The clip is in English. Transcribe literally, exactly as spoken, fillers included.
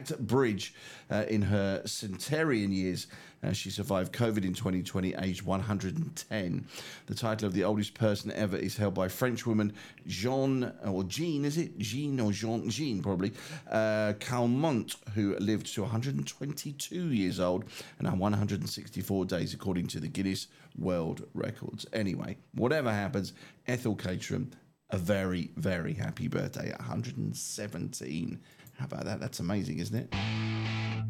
stacked bridge uh, in her centenarian years. Uh, she survived COVID in twenty twenty, aged one hundred ten. The title of the oldest person ever is held by French woman Jean, or Jean, is it? Jean or Jean? Jean, probably. Uh, Calment, who lived to one hundred twenty-two years old and had one hundred sixty-four days, according to the Guinness World Records. Anyway, whatever happens, Ethel Caterham, a very, very happy birthday at one hundred seventeen. How about that? That's amazing, isn't it?